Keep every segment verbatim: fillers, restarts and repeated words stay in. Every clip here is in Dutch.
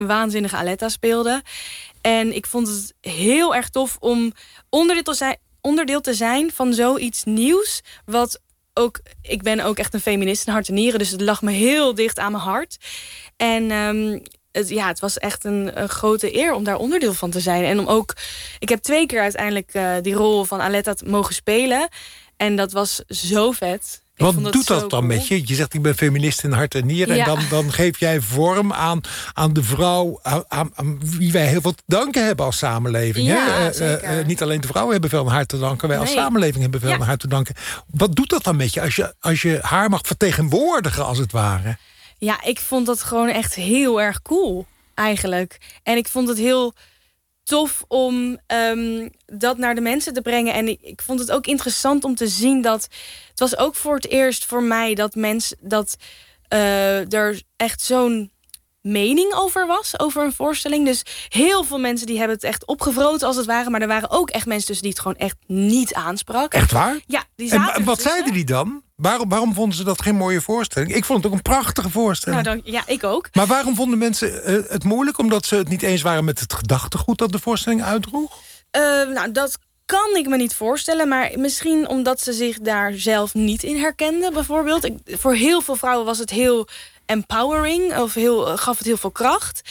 waanzinnige Aletta speelde. En ik vond het heel erg tof om onderdeel te zijn, onderdeel te zijn van zoiets nieuws. Wat ook, ik ben ook echt een feminist in hart en nieren, dus het lag me heel dicht aan mijn hart. En um, het, ja, het was echt een, een grote eer om daar onderdeel van te zijn. En om ook, ik heb twee keer uiteindelijk uh, die rol van Aletta mogen spelen. En dat was zo vet. Wat doet dat dan cool. met je? Je zegt, ik ben feminist in hart en nieren. Ja. En dan, dan geef jij vorm aan, aan de vrouw, aan, aan, aan wie wij heel veel te danken hebben als samenleving. Ja, hè? Uh, zeker. uh, niet alleen de vrouwen hebben veel aan haar te danken. Wij als Nee. samenleving hebben veel Ja. aan haar te danken. Wat doet dat dan met je als, je als je haar mag vertegenwoordigen, als het ware? Ja, ik vond dat gewoon echt heel erg cool, eigenlijk. En ik vond het heel tof om um, dat naar de mensen te brengen. En ik, ik vond het ook interessant om te zien dat... Het was ook voor het eerst voor mij dat mensen... dat uh, er echt zo'n mening over was, over een voorstelling. Dus heel veel mensen die hebben het echt opgevroten als het ware. Maar er waren ook echt mensen tussen die het gewoon echt niet aansprak. Echt waar? Ja, die En, zaten en wat ertussen. zeiden die dan? Waarom, waarom vonden ze dat geen mooie voorstelling? Ik vond het ook een prachtige voorstelling. Nou, dan, ja, ik ook. Maar waarom vonden mensen uh, het moeilijk? Omdat ze het niet eens waren met het gedachtegoed dat de voorstelling uitdroeg? Uh, nou, dat kan ik me niet voorstellen. Maar misschien omdat ze zich daar zelf niet in herkenden, bijvoorbeeld. Ik, voor heel veel vrouwen was het heel empowering. Of heel, gaf het heel veel kracht.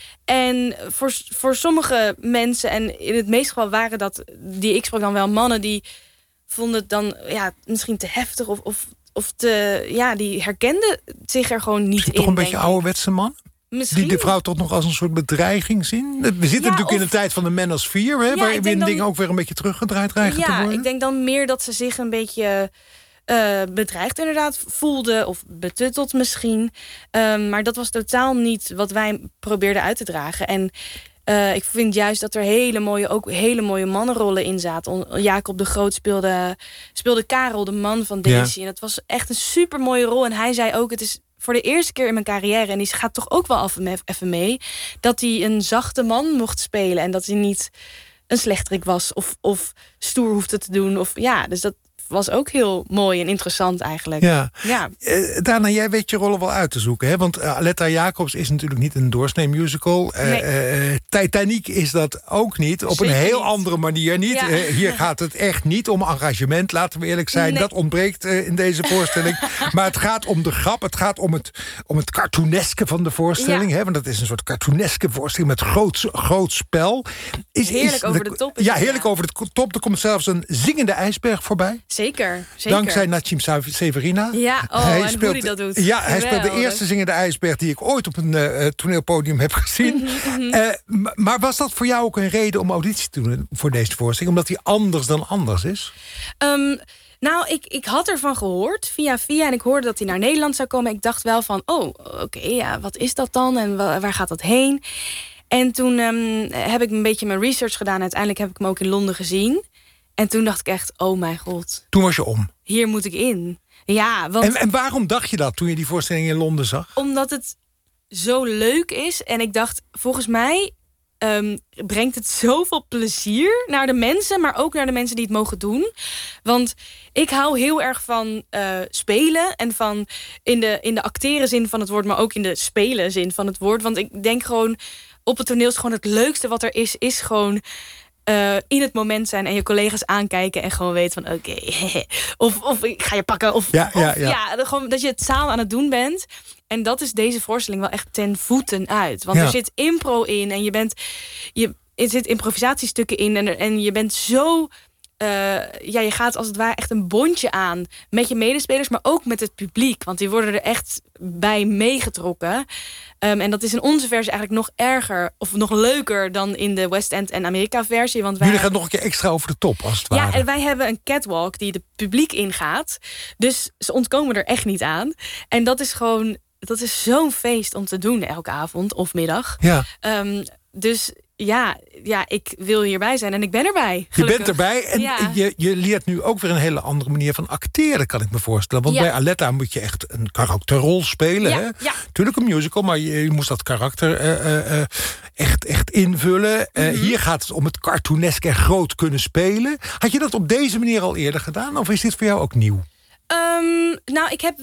En voor, voor sommige mensen, en in het meeste geval waren dat... die ik sprak dan wel mannen, die vonden het dan ja, misschien te heftig... of, of, of te, ja, die herkenden zich er gewoon niet Misschien in. toch een beetje ouderwetse man? Misschien. Die de vrouw toch nog als een soort bedreiging zien? We zitten Ja, natuurlijk of... in de tijd van de Man als Vier, hè, Ja, waar ik weer denk dingen dan... ook weer een beetje teruggedraaid dreigen ja, te worden. ik denk dan meer dat ze zich een beetje uh, bedreigd inderdaad voelden. Of betutteld misschien. Um, maar dat was totaal niet wat wij probeerden uit te dragen. En uh, ik vind juist dat er hele mooie, ook hele mooie mannenrollen in zaten. Jacob de Groot speelde, speelde Karel, de man van Daisy. Ja. En dat was echt een super mooie rol. En hij zei ook, het is voor de eerste keer in mijn carrière, en die gaat toch ook wel even mee, dat hij een zachte man mocht spelen. En dat hij niet een slechterik was of, of stoer hoefde te doen. Of, ja, dus dat was ook heel mooi en interessant eigenlijk. Ja. Ja. Uh, Dana, jij weet je rollen wel uit te zoeken. Hè? Want uh, Aletta Jacobs is natuurlijk niet een doorsnee musical. Uh, nee. uh, Titanic is dat ook niet. Op Zeker een heel niet. andere manier niet. Ja. Uh, hier gaat het echt niet om engagement, laten we eerlijk zijn. Nee. Dat ontbreekt uh, in deze voorstelling. Maar het gaat om de grap. Het gaat om het, om het cartooneske van de voorstelling. Ja. Hè? Want dat is een soort cartooneske voorstelling met groot, groot spel. Is, heerlijk is over de, de top. Ja, heerlijk ja. over de top. Er komt zelfs een zingende ijsberg voorbij. Zeker, zeker. Dankzij Nachim Severina. Ja, oh, hij en speelt, hoe hij dat doet. Ja, hij speelt de eerste zingende ijsberg die ik ooit op een uh, toneelpodium heb gezien. Mm-hmm, mm-hmm. Uh, maar was dat voor jou ook een reden om auditie te doen voor deze voorstelling? Omdat hij anders dan anders is? Um, nou, ik, ik had ervan gehoord, via via. En ik hoorde dat hij naar Nederland zou komen. Ik dacht wel van, oh, oké, okay, ja, wat is dat dan? En waar, waar gaat dat heen? En toen um, heb ik een beetje mijn research gedaan. Uiteindelijk heb ik hem ook in Londen gezien. En toen dacht ik echt, oh mijn god. Toen was je om. Hier moet ik in. Ja, want... En, en waarom dacht je dat toen je die voorstelling in Londen zag? Omdat het zo leuk is. En ik dacht, volgens mij um, brengt het zoveel plezier naar de mensen. Maar ook naar de mensen die het mogen doen. Want ik hou heel erg van uh, spelen. En van in de, in de acteren zin van het woord. Maar ook in de spelen zin van het woord. Want ik denk gewoon, op het toneel is gewoon het leukste wat er is. Is gewoon... Uh, in het moment zijn en je collega's aankijken en gewoon weten van oké, okay, of, of ik ga je pakken. Of ja, ja, of, ja. ja gewoon dat je het samen aan het doen bent. En dat is deze voorstelling wel echt ten voeten uit. Want ja. er zit impro in en je bent, je, er zit improvisatiestukken in en, en je bent zo... Uh, ja, je gaat als het ware echt een bondje aan met je medespelers, maar ook met het publiek. Want die worden er echt bij meegetrokken. Um, en dat is in onze versie eigenlijk nog erger of nog leuker dan in de West End en Amerika versie. Want wij Jullie gaan nog een keer extra over de top, als het ware. Ja, en wij hebben een catwalk die de publiek ingaat. Dus ze ontkomen er echt niet aan. En dat is gewoon, dat is zo'n feest om te doen elke avond of middag. Ja. Um, dus ja, ja, ik wil hierbij zijn en ik ben erbij. Gelukkig. Je bent erbij en ja. je, je leert nu ook weer een hele andere manier van acteren, kan ik me voorstellen. Want ja. bij Aletta moet je echt een karakterrol spelen. Ja, hè? ja. Tuurlijk een musical, maar je, je moest dat karakter uh, uh, echt, echt invullen. Mm-hmm. Uh, hier gaat het om het cartoonesk en groot kunnen spelen. Had je dat op deze manier al eerder gedaan? Of is dit voor jou ook nieuw? Um, nou, ik heb wel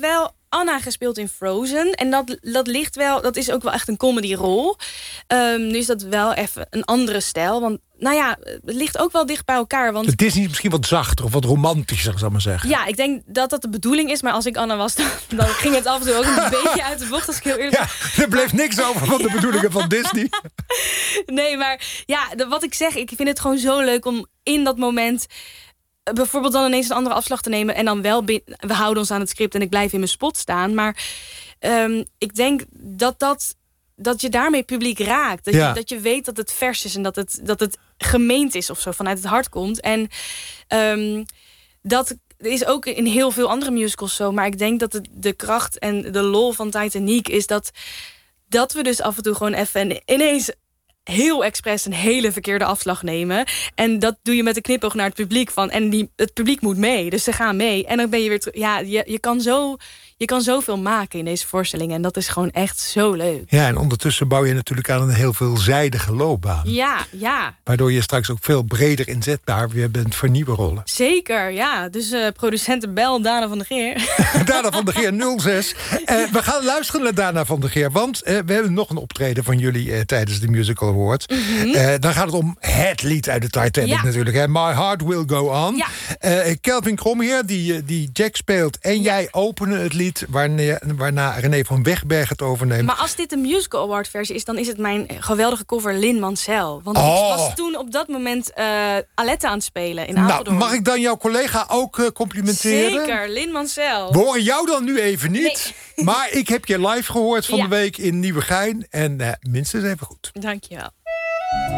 Anna gespeeld in Frozen. En dat, dat ligt wel, dat is ook wel echt een comedyrol. Um, nu is dat wel even een andere stijl. Want nou ja, het ligt ook wel dicht bij elkaar. Want de Disney is misschien wat zachter of wat romantischer, zal ik maar zeggen. Ja, ik denk dat dat de bedoeling is. Maar als ik Anna was, dan, dan ging het af en toe ook een beetje uit de bocht. Als ik heel eerlijk ja, er bleef niks over van de bedoelingen van Disney. Nee, maar ja, de, wat ik zeg, ik vind het gewoon zo leuk om in dat moment bijvoorbeeld dan ineens een andere afslag te nemen en dan wel, we houden ons aan het script en ik blijf in mijn spot staan. Maar um, ik denk dat, dat, dat je daarmee publiek raakt. Dat, ja. je, dat je weet dat het vers is en dat het, dat het gemeend is of zo, vanuit het hart komt. En um, dat is ook in heel veel andere musicals zo. Maar ik denk dat het, de kracht en de lol van Titanic is dat, dat we dus af en toe gewoon even ineens heel expres een hele verkeerde afslag nemen. En dat doe je met een knipoog naar het publiek. Van, en die, het publiek moet mee, dus ze gaan mee. En dan ben je weer terug. Ja, je, je, kan zo, je kan zoveel maken in deze voorstellingen. En dat is gewoon echt zo leuk. Ja, en ondertussen bouw je natuurlijk aan een heel veelzijdige loopbaan. Ja, ja. Waardoor je straks ook veel breder inzetbaar weer bent voor nieuwe rollen. Zeker, ja. Dus uh, producenten bel Dana van der Geer. Dana van der Geer, nul zes. Uh, we gaan luisteren naar Dana van der Geer. Want uh, we hebben nog een optreden van jullie uh, tijdens de Musical Awards. Mm-hmm. uh, dan gaat het om het lied uit de Titanic ja. natuurlijk. Hè? My Heart Will Go On. Ja. Uh, Kelvin Kromheer, die, die Jack speelt. En ja. jij openen het lied waarna, waarna René van Wegberg het overneemt. Maar als dit de Musical Award versie is, dan is het mijn geweldige cover Lin Mansell. Want oh. ik was toen op dat moment uh, Aletta aan het spelen in Apeldoorn. Nou, mag ik dan jouw collega ook uh, complimenteren? Zeker, Lin Mansell. We horen jou dan nu even niet. Nee. Maar ik heb je live gehoord van ja. de week in Nieuwegein. En uh, minstens even goed. Dank je wel.